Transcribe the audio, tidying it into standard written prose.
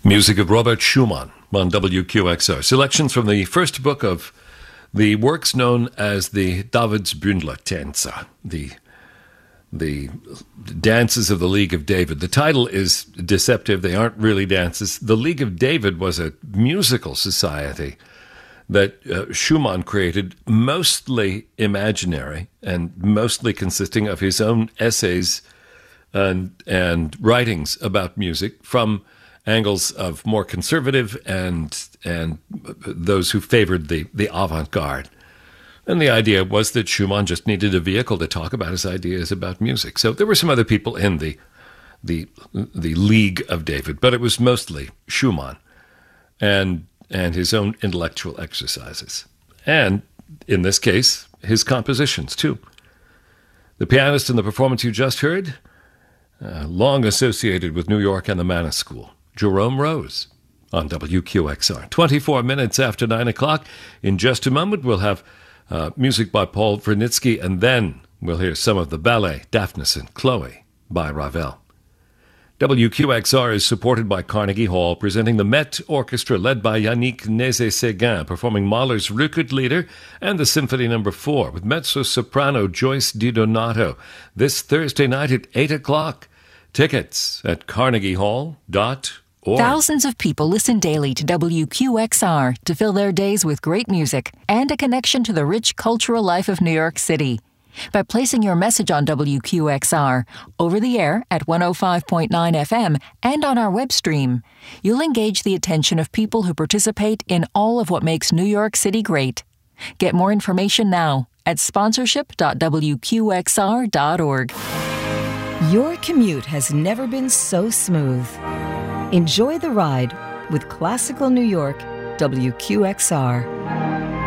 Music of Robert Schumann on WQXR. Selections from the first book of the works known as the Davidsbündler Tänze, the dances of the League of David. The title is deceptive. They aren't really dances. The League of David was a musical society that Schumann created, mostly imaginary and mostly consisting of his own essays and writings about music from angles of more conservative and those who favored the avant-garde. And the idea was that Schumann just needed a vehicle to talk about his ideas about music. So there were some other people in the League of David, but it was mostly Schumann and his own intellectual exercises. And in this case, his compositions too. The pianist in the performance you just heard, long associated with New York and the Mannes School, Jerome Rose on WQXR. 24 minutes after 9 o'clock. In just a moment, we'll have music by Paul Vernitsky, and then we'll hear some of the ballet Daphnis and Chloe by Ravel. WQXR is supported by Carnegie Hall, presenting the Met Orchestra led by Yannick Nézet-Séguin, performing Mahler's Rückert-Lieder and the Symphony No. 4 with mezzo-soprano Joyce DiDonato this Thursday night at 8 o'clock. Tickets at carnegiehall.org. Thousands of people listen daily to WQXR to fill their days with great music and a connection to the rich cultural life of New York City. By placing your message on WQXR, over the air at 105.9 FM and on our web stream, you'll engage the attention of people who participate in all of what makes New York City great. Get more information now at sponsorship.wqxr.org. Your commute has never been so smooth. Enjoy the ride with Classical New York, WQXR.